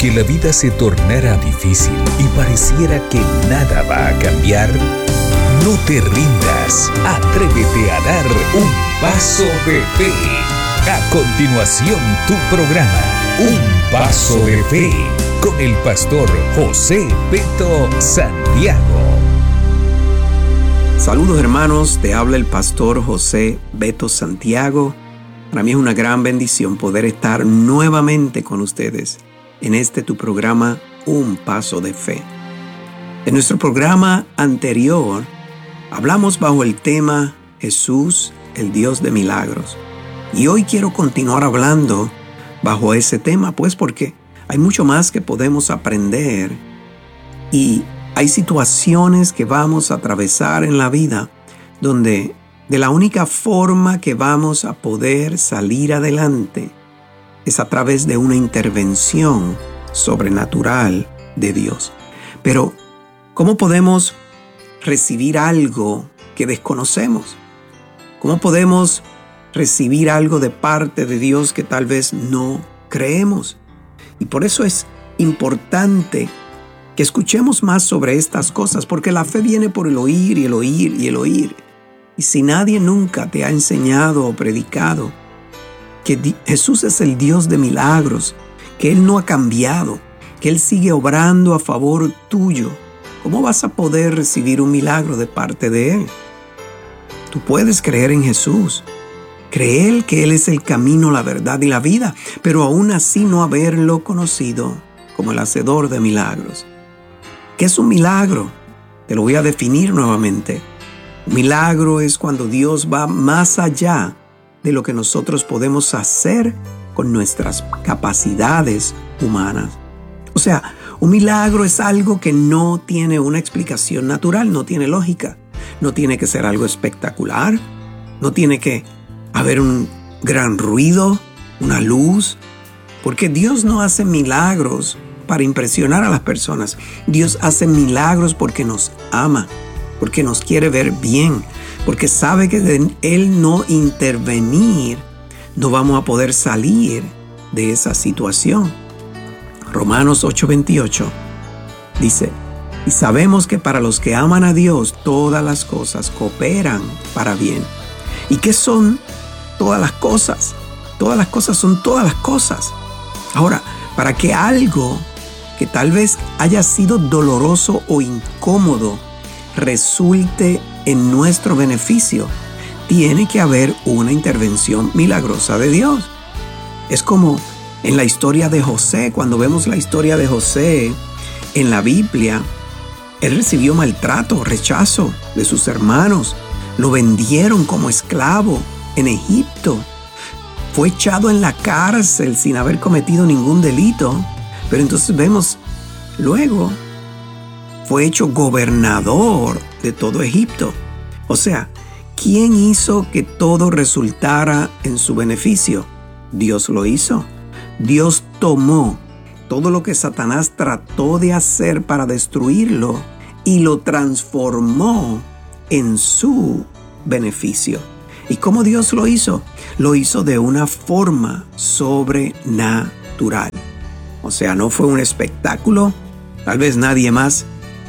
que la vida se tornara difícil y pareciera que nada va a cambiar, no te rindas. Atrévete a dar un paso de fe. A continuación, tu programa, Un Paso de Fe, con el pastor José Beto Santiago. Saludos hermanos, te habla el pastor José Beto Santiago. Para mí es una gran bendición poder estar nuevamente con ustedes en este tu programa, Un Paso de Fe. En nuestro programa anterior hablamos bajo el tema Jesús, el Dios de milagros. Y hoy quiero continuar hablando bajo ese tema, pues porque hay mucho más que podemos aprender y hay situaciones que vamos a atravesar en la vida donde de la única forma que vamos a poder salir adelante es a través de una intervención sobrenatural de Dios. Pero, ¿cómo podemos recibir algo que desconocemos? ¿Cómo podemos recibir algo de parte de Dios que tal vez no creemos? Y por eso es importante que escuchemos más sobre estas cosas, porque la fe viene por el oír y el oír y el oír. Y si nadie nunca te ha enseñado o predicado que Jesús es el Dios de milagros, que Él no ha cambiado, que Él sigue obrando a favor tuyo, ¿cómo vas a poder recibir un milagro de parte de Él? Tú puedes creer en Jesús, creer que Él es el camino, la verdad y la vida, pero aún así no haberlo conocido como el hacedor de milagros. ¿Qué es un milagro? Te lo voy a definir nuevamente. Un milagro es cuando Dios va más allá de lo que nosotros podemos hacer con nuestras capacidades humanas. O sea, un milagro es algo que no tiene una explicación natural, no tiene lógica. No tiene que ser algo espectacular, no tiene que haber un gran ruido, una luz, porque Dios no hace milagros para impresionar a las personas. Dios hace milagros porque nos ama, porque nos quiere ver bien, porque sabe que de Él no intervenir, no vamos a poder salir de esa situación. Romanos 8:28 dice: y sabemos que para los que aman a Dios, todas las cosas cooperan para bien. ¿Y qué son todas las cosas? Todas las cosas son todas las cosas. Ahora, para que algo que tal vez haya sido doloroso o incómodo resulte en nuestro beneficio, tiene que haber una intervención milagrosa de Dios. Es como en la historia de José. Cuando vemos la historia de José en la Biblia, él recibió maltrato, rechazo de sus hermanos. Lo vendieron como esclavo en Egipto. Fue echado en la cárcel sin haber cometido ningún delito. Pero entonces vemos, luego fue hecho gobernador de todo Egipto. O sea, ¿quién hizo que todo resultara en su beneficio? Dios lo hizo. Dios tomó todo lo que Satanás trató de hacer para destruirlo y lo transformó en su beneficio. ¿Y cómo Dios lo hizo? Lo hizo de una forma sobrenatural. O sea, no fue un espectáculo. Tal vez nadie más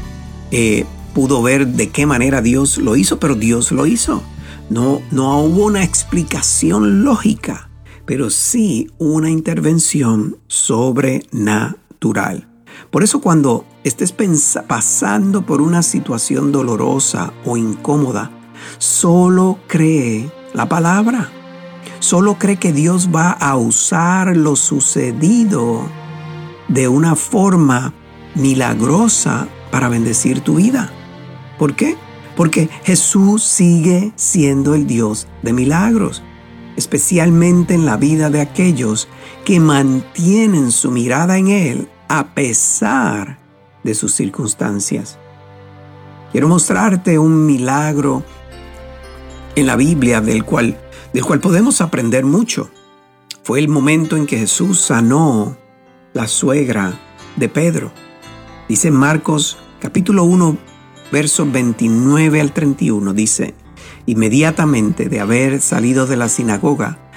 pudo ver de qué manera Dios lo hizo, pero Dios lo hizo. No hubo una explicación lógica, pero sí una intervención sobrenatural. Por eso cuando estés pasando por una situación dolorosa o incómoda, solo cree la palabra. Solo cree que Dios va a usar lo sucedido de una forma milagrosa para bendecir tu vida. ¿Por qué? Porque Jesús sigue siendo el Dios de milagros, especialmente en la vida de aquellos que mantienen su mirada en Él a pesar de sus circunstancias. Quiero mostrarte un milagro en la Biblia del cual podemos aprender mucho. Fue el momento en que Jesús sanó la suegra de Pedro. Dice en Marcos capítulo 1, versos 29 al 31, dice: inmediatamente de haber salido de la sinagoga,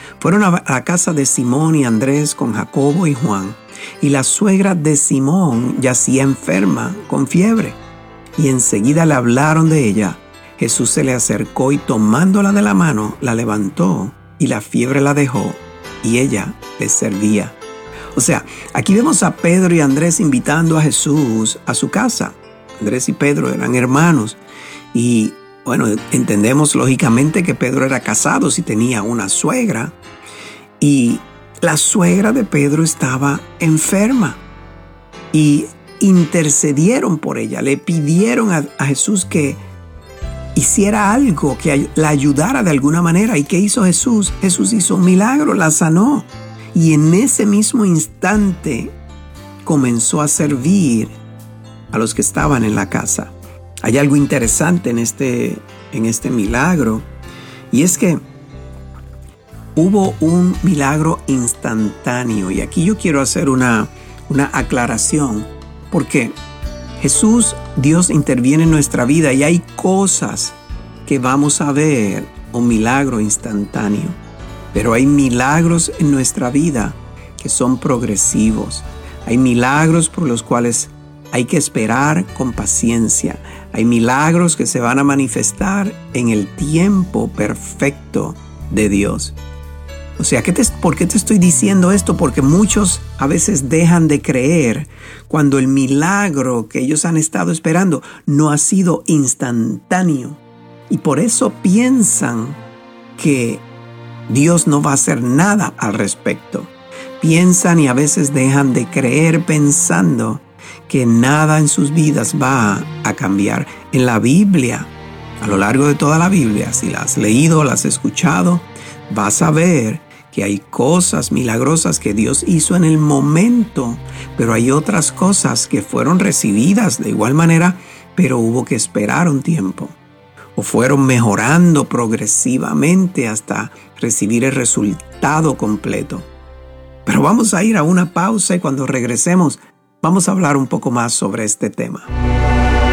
Fueron a la casa de Simón y Andrés con Jacobo y Juan, y la suegra de Simón yacía enferma con fiebre. Y enseguida le hablaron de ella. Jesús se le acercó y tomándola de la mano, la levantó y la fiebre la dejó, y ella les servía. O sea, aquí vemos a Pedro y Andrés invitando a Jesús a su casa. Andrés y Pedro eran hermanos y, bueno, entendemos lógicamente que Pedro era casado si tenía una suegra, y la suegra de Pedro estaba enferma y intercedieron por ella, le pidieron a Jesús que hiciera algo, que la ayudara de alguna manera. ¿Y qué hizo Jesús? Jesús hizo un milagro, la sanó. Y en ese mismo instante comenzó a servir a los que estaban en la casa. Hay algo interesante en este milagro, y es que hubo un milagro instantáneo. Y aquí yo quiero hacer una aclaración, porque Jesús, Dios interviene en nuestra vida y hay cosas que vamos a ver un milagro instantáneo. Pero hay milagros en nuestra vida que son progresivos. Hay milagros por los cuales hay que esperar con paciencia. Hay milagros que se van a manifestar en el tiempo perfecto de Dios. O sea, ¿por qué te estoy diciendo esto? Porque muchos a veces dejan de creer cuando el milagro que ellos han estado esperando no ha sido instantáneo. Y por eso piensan que Dios no va a hacer nada al respecto. Piensan y a veces dejan de creer pensando que nada en sus vidas va a cambiar. En la Biblia, a lo largo de toda la Biblia, si la has leído, la has escuchado, vas a ver que hay cosas milagrosas que Dios hizo en el momento, pero hay otras cosas que fueron recibidas de igual manera, pero hubo que esperar un tiempo, o fueron mejorando progresivamente hasta recibir el resultado completo. Pero vamos a ir a una pausa y cuando regresemos vamos a hablar un poco más sobre este tema.